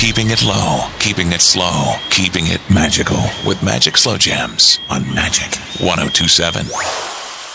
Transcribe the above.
Keeping it low, keeping it slow, keeping it magical with Magic Slow Jams on Magic 1027.